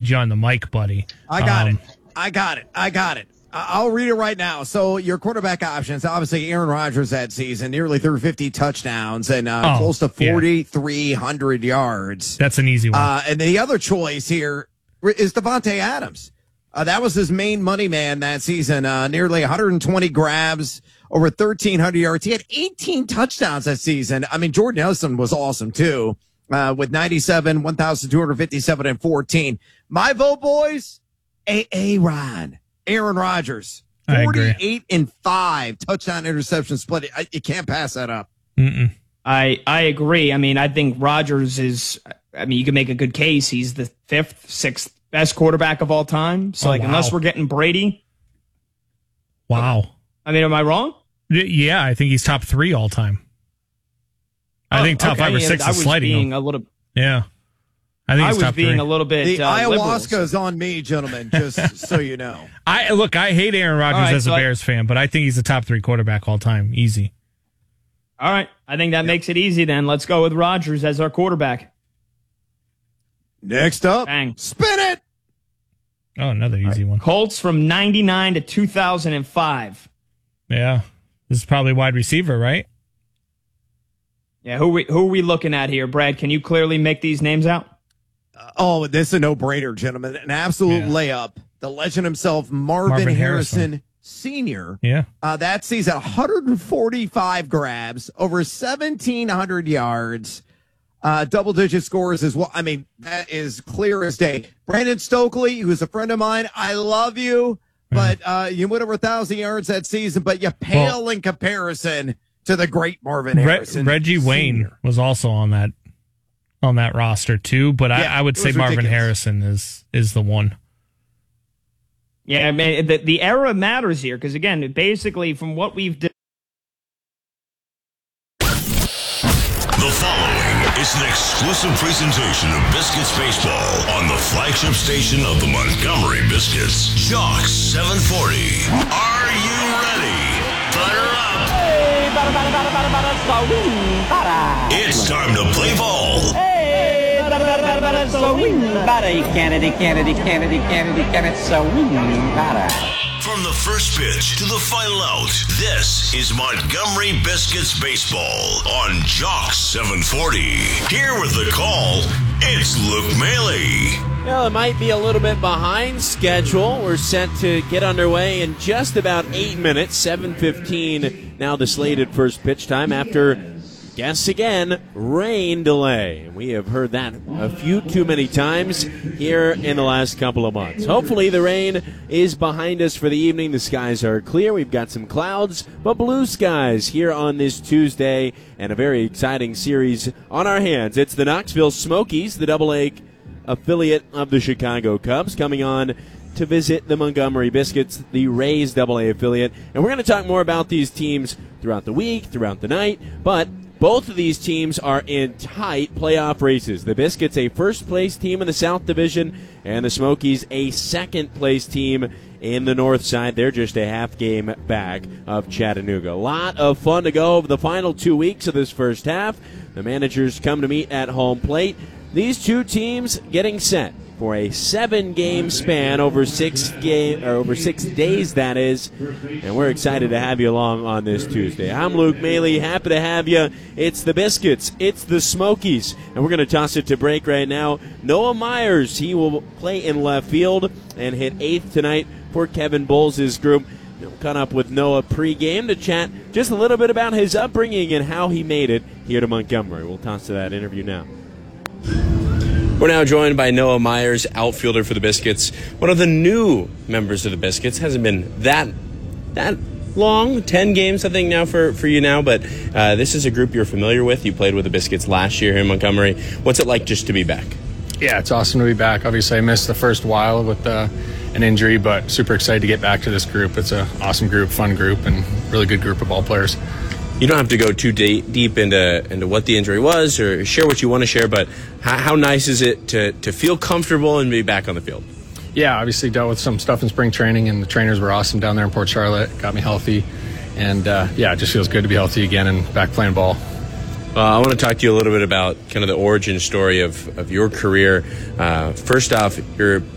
need you on the mic, buddy. I got it. I'll read it right now. So your quarterback options, obviously Aaron Rodgers that season, nearly 350 touchdowns and close to 4,300 yards. That's an easy one. And the other choice here is Devontae Adams. That was his main money man that season. Nearly 120 grabs, over 1,300 yards. He had 18 touchdowns that season. I mean, Jordan Nelson was awesome too, with 97, 1,257, and 14. My vote, boys, Aaron Rodgers. 48-5 touchdown interception split. You can't pass that up. Mm-mm. I agree. I mean, I think Rodgers is, you can make a good case. He's the 5th, 6th best quarterback of all time. So, unless we're getting Brady. Wow. I mean, am I wrong? Yeah, I think he's top 3 all time. I think top 5 or 6 is sliding. Yeah. I was being a little bit. The ayahuasca is on me, gentlemen, just so you know. I hate Aaron Rodgers as a Bears fan, but I think he's a top 3 quarterback all time. Easy. All right. I think that makes it easy then. Let's go with Rodgers as our quarterback. Next up, Bang. Spin it. Oh, another easy one. Colts from 99 to 2005. Yeah. This is probably wide receiver, right? Yeah, who are we looking at here? Brad, can you clearly make these names out? This is a no-brainer, gentlemen. An absolute layup. The legend himself, Marvin Harrison Sr. Yeah. That season, 145 grabs, over 1,700 yards, double-digit scores as well. I mean, that is clear as day. Brandon Stokely, who's a friend of mine, I love you, but you went over 1,000 yards that season, but you pale in comparison to the great Marvin Harrison. Reggie Wayne was also on that roster too, but I would say Marvin Harrison is the one. Yeah, I mean, the era matters here because, again, basically from what we've done. The following is an exclusive presentation of Biscuits Baseball on the flagship station of the Montgomery Biscuits, Jock 740. Are you ready? Butter up. It's time to play ball. From the first pitch to the final out, this is Montgomery Biscuits Baseball on Jock 740. Here with the call, it's Luke Maley. Well, it might be a little bit behind schedule. We're set to get underway in just about 8 minutes, 7:15. Now the slated first pitch time after, guess again, rain delay. We have heard that a few too many times here in the last couple of months. Hopefully the rain is behind us for the evening. The skies are clear. We've got some clouds, but blue skies here on this Tuesday, and a very exciting series on our hands. It's the Knoxville Smokies, the Double-A affiliate of the Chicago Cubs, coming on to visit the Montgomery Biscuits, the Rays Double-A affiliate. And we're going to talk more about these teams throughout the week, throughout the night, but both of these teams are in tight playoff races. The Biscuits a first-place team in the South Division, and the Smokies a second-place team in the North Side. They're just a half game back of Chattanooga. A lot of fun to go over the final 2 weeks of this first half. The managers come to meet at home plate. These two teams getting set for a 7-game span over 6 days, that is. And we're excited to have you along on this Tuesday. I'm Luke Maley, happy to have you. It's the Biscuits, it's the Smokies, and we're going to toss it to break right now. Noah Myers, he will play in left field and hit 8th tonight for Kevin Bowles' group. We'll cut up with Noah pregame to chat just a little bit about his upbringing and how he made it here to Montgomery. We'll toss to that interview now. We're now joined by Noah Myers, outfielder for the Biscuits. One of the new members of the Biscuits. Hasn't been that long, 10 games I think now for you now, but this is a group you're familiar with. You played with the Biscuits last year here in Montgomery. What's it like just to be back? Yeah, it's awesome to be back. Obviously, I missed the first while with an injury, but super excited to get back to this group. It's an awesome group, fun group, and really good group of ball players. You don't have to go too deep into what the injury was or share what you want to share, but how nice is it to feel comfortable and be back on the field? Yeah, obviously dealt with some stuff in spring training, and the trainers were awesome down there in Port Charlotte, got me healthy, and it just feels good to be healthy again and back playing ball. I want to talk to you a little bit about kind of the origin story of your career. First off, you're